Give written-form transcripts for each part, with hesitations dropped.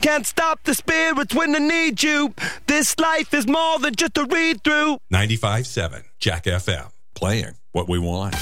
Can't stop the spirits when they need you. This life is more than just a read-through. 95.7 Jack FM. Playing what we want.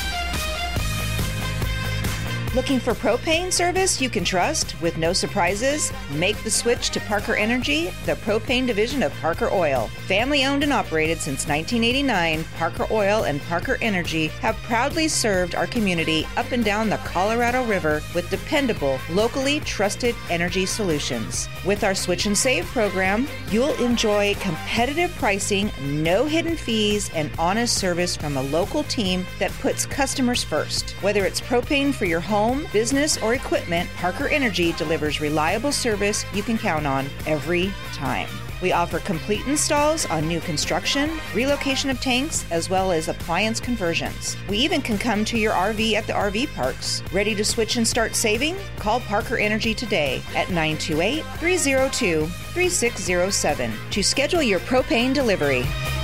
Looking for propane service you can trust with no surprises? Make the switch to Parker Energy, the propane division of Parker Oil. Family owned and operated since 1989, Parker Oil and Parker Energy have proudly served our community up and down the Colorado River with dependable, locally trusted energy solutions. With our Switch and Save program, you'll enjoy competitive pricing, no hidden fees, and honest service from a local team that puts customers first. Whether it's propane for your home, business, or equipment, Parker Energy delivers reliable service you can count on every time. We offer complete installs on new construction, relocation of tanks, as well as appliance conversions. We even can come to your RV at the RV parks. Ready to switch and start saving? Call Parker Energy today at 928-302-3607 to schedule your propane delivery.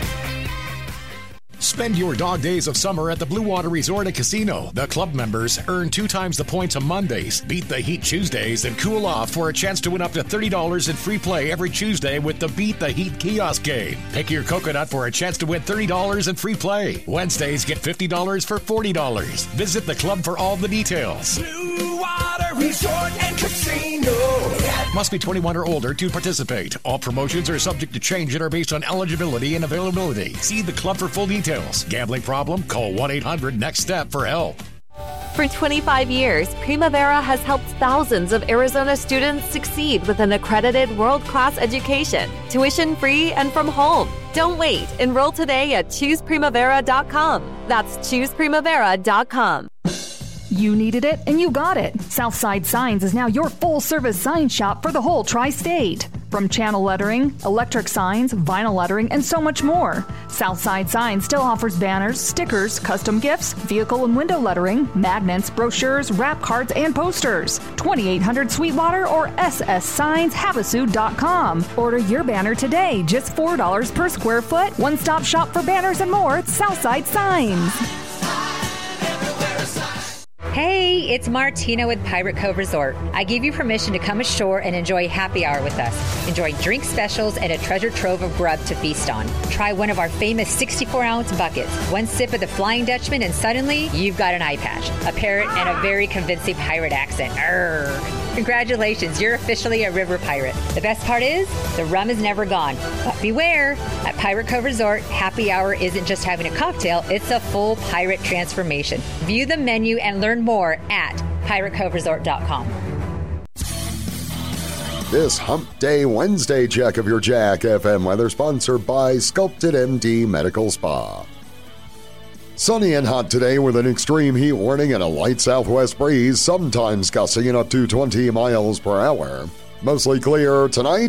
Spend your dog days of summer at the Blue Water Resort and Casino. The club members earn 2 times the points on Mondays, beat the heat Tuesdays, and cool off for a chance to win up to $30 in free play every Tuesday with the Beat the Heat kiosk game. Pick your coconut for a chance to win $30 in free play. Wednesdays get $50 for $40. Visit the club for all the details. Blue Water Resort and Casino. Must be 21 or older to participate. All promotions are subject to change and are based on eligibility and availability. See the club for full details. Gambling problem? Call 1-800-NEXT-STEP for help. For 25 years, Primavera has helped thousands of Arizona students succeed with an accredited world-class education, tuition-free and from home. Don't wait. Enroll today at ChoosePrimavera.com. That's ChoosePrimavera.com. You needed it, and you got it. Southside Signs is now your full-service sign shop for the whole tri-state. From channel lettering, electric signs, vinyl lettering, and so much more. Southside Signs still offers banners, stickers, custom gifts, vehicle and window lettering, magnets, brochures, wrap cards, and posters. 2800 Sweetwater or SSSignsHavasu.com. Order your banner today, just $4 per square foot. One-stop shop for banners and more at Southside Signs. Hey, it's Martina with Pirate Cove Resort. I give you permission to come ashore and enjoy happy hour with us. Enjoy drink specials and a treasure trove of grub to feast on. Try one of our famous 64-ounce buckets. One sip of the Flying Dutchman and suddenly you've got an eye patch, a parrot, and a very convincing pirate accent. Arr! Congratulations, you're officially a river pirate. The best part is, the rum is never gone. But beware, at Pirate Cove Resort, happy hour isn't just having a cocktail, it's a full pirate transformation. View the menu and learn more at PirateCoveResort.com. This Hump Day Wednesday check of your Jack FM weather sponsored by Sculpted MD Medical Spa. Sunny and hot today with an extreme heat warning and a light southwest breeze, sometimes gusting in up to 20 miles per hour. Mostly clear tonight.